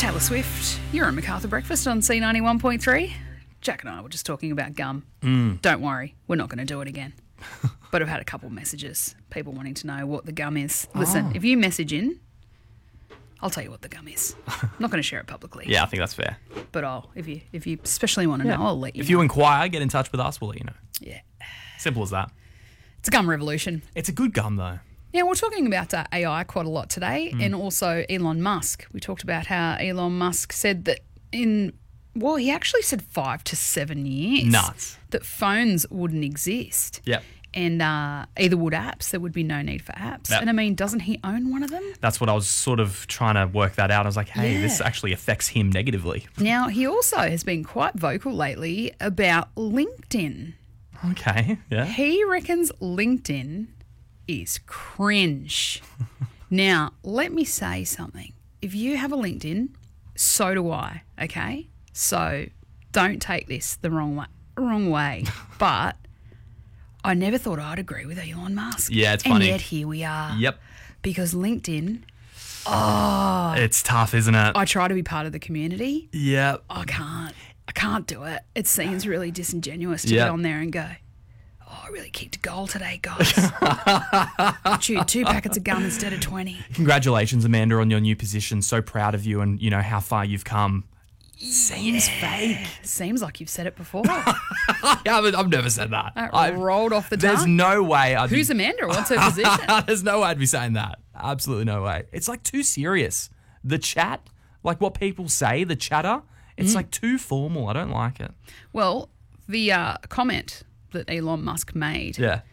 Taylor Swift. You're on MacArthur Breakfast on C91.3. Jack and I were just talking about gum. Don't worry, we're not going to do it again. But I've had a couple of messages, people wanting to know what the gum is. Listen, if you message in, I'll tell you what the gum is. I'm not going to share it publicly. Yeah, I think that's fair. But if you especially want to know, I'll let you know. If you inquire, get in touch with us, we'll let you know. Yeah. Simple as that. It's a gum revolution. It's a good gum, though. Yeah, we're talking about AI quite a lot today, and also Elon Musk. We talked about how Elon Musk said that he actually said 5 to 7 years. Nuts. That phones wouldn't exist. Yep. And either would apps. There would be no need for apps. Yep. And I mean, doesn't he own one of them? That's what I was sort of trying to work that out. I was like, hey, Yeah. this actually affects him negatively. Now, he also has been quite vocal lately about LinkedIn. Okay, yeah. He reckons LinkedIn is cringe. Now, let me say something. If you have a LinkedIn, so do I, okay? So don't take this the wrong way. But I never thought I'd agree with Elon Musk. Yeah, it's funny. And yet here we are. Yep. Because LinkedIn, It's tough, isn't it? I try to be part of the community. Yep. I can't do it. It seems really disingenuous to Yeah. get on there and go, I really kicked a goal today, guys. Chewed 2 packets of gum instead of 20. Congratulations, Amanda, on your new position. So proud of you and, you know, how far you've come. Seems fake. Seems like you've said it before. I've never said that. That rolled off the tongue. There's no way I'd Who's be... Amanda? What's her position? There's no way I'd be saying that. Absolutely no way. It's like too serious. The chat, like what people say, the chatter, it's like too formal. I don't like it. Well, the comment that Elon Musk made, Yeah.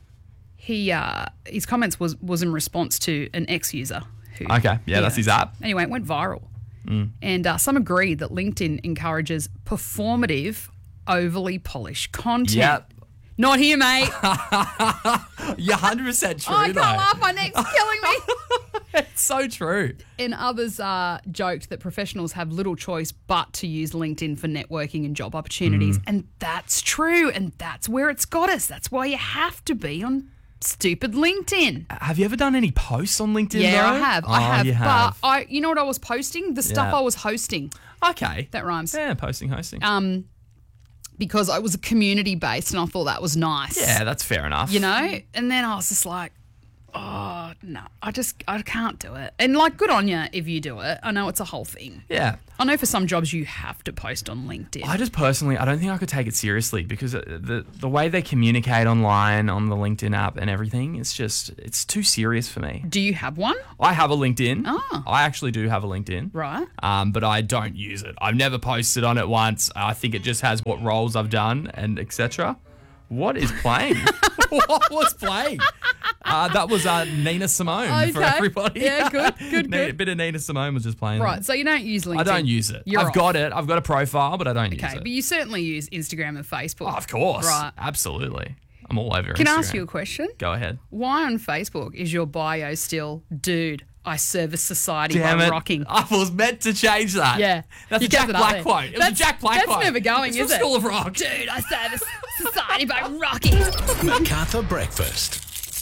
his comments was in response to an ex-user. Who Okay. Yeah, that's his app. Anyway, it went viral. And some agreed that LinkedIn encourages performative, overly polished content. Yep. Not here, mate. You're 100% true, I though. can't laugh. My neck's killing me. It's so true. And others joked that professionals have little choice but to use LinkedIn for networking and job opportunities. And that's true. And that's where it's got us. That's why you have to be on stupid LinkedIn. Have you ever done any posts on LinkedIn, Yeah, though? I have. Oh, I have. you have. But you know what I was posting? The stuff Yeah. I was hosting. Okay. That rhymes. Yeah, hosting. Because I was community based and I thought that was nice. Yeah, that's fair enough. You know? And then I was just like, oh, no, I can't do it. And like, good on you if you do it. I know it's a whole thing. Yeah. I know for some jobs you have to post on LinkedIn. I just personally, I don't think I could take it seriously because the way they communicate online on the LinkedIn app and everything, it's too serious for me. Do you have one? I have a LinkedIn. Oh. I actually do have a LinkedIn. Right. But I don't use it. I've never posted on it once. I think it just has what roles I've done and etc. What is playing? What was playing? That was Nina Simone for Okay. everybody. Yeah, good. A bit of Nina Simone was just playing. Right, so you don't use LinkedIn. I don't use it. You're I've off. got it. I've got a profile, but I don't use Okay, it. but you certainly use Instagram and Facebook. Oh, of course. Right. Absolutely. I'm all over Can I Instagram. ask you a question? Go ahead. Why on Facebook is your bio still, dude, I service society Damn by it. rocking? I was meant to change that. Yeah. That's You a Jack kept it up Black there. quote. It was a Jack Black quote. That's never going, It's is from it? School of Rock. Dude, I service society by rocking. MacArthur Breakfast.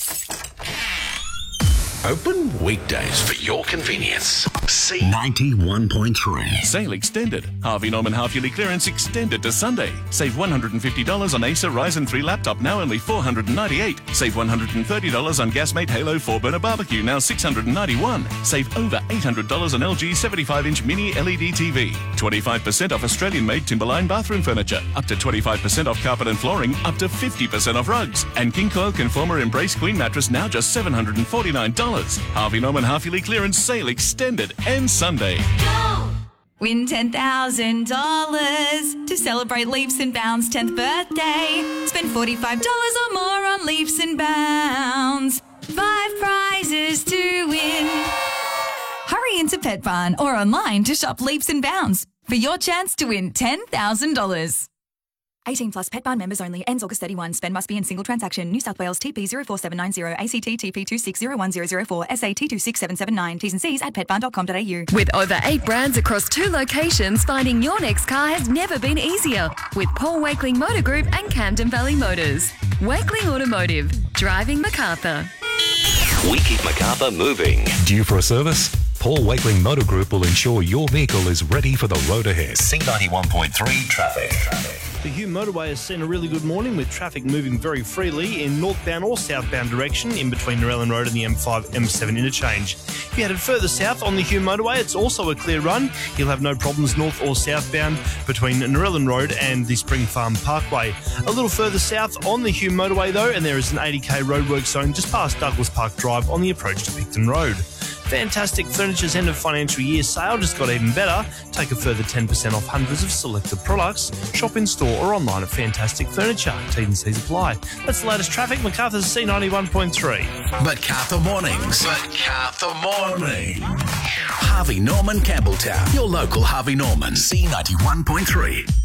Open weekdays for your convenience. C91.3. Sale extended. Harvey Norman half-yearly clearance extended to Sunday. Save $150 on Acer Ryzen 3 laptop, now only $498. Save $130 on Gasmate Halo 4-burner barbecue, now $691. Save over $800 on LG 75-inch mini LED TV. 25% off Australian-made Timberline bathroom furniture. Up to 25% off carpet and flooring. Up to 50% off rugs. And King Coil Conformer Embrace Queen mattress, now just $749. Harvey Norman half-yearly clearance sale extended and Sunday. Win $10,000 to celebrate Leaps and Bounds' 10th birthday. Spend $45 or more on Leaps and Bounds. 5 prizes to win. Hurry into Pet Barn or online to shop Leaps and Bounds for your chance to win $10,000. 18 plus Pet Barn members only. Ends August 31. Spend must be in single transaction. New South Wales TP 04790. ACT TP 26010004. SAT 26779. T's and C's at petbarn.com.au. With over 8 brands across 2 locations, finding your next car has never been easier. With Paul Wakeling Motor Group and Camden Valley Motors. Wakeling Automotive. Driving MacArthur. We keep MacArthur moving. Due for a service? Paul Wakeling Motor Group will ensure your vehicle is ready for the road ahead. C91.3 traffic. The Hume motorway has seen a really good morning with traffic moving very freely in northbound or southbound direction in between Narellan Road and the M5-M7 interchange. If you're headed further south on the Hume motorway, it's also a clear run. You'll have no problems north or southbound between Narellan Road and the Spring Farm Parkway. A little further south on the Hume motorway though, and there is an 80k roadwork zone just past Douglas Park Drive on the approach to Picton Road. Fantastic Furniture's end of financial year sale just got even better. Take a further 10% off hundreds of selected products. Shop in store or online at Fantastic Furniture. T's and C's apply. That's the latest traffic. MacArthur's C91.3. MacArthur Mornings. MacArthur Morning. Harvey Norman Campbelltown. Your local Harvey Norman. C91.3.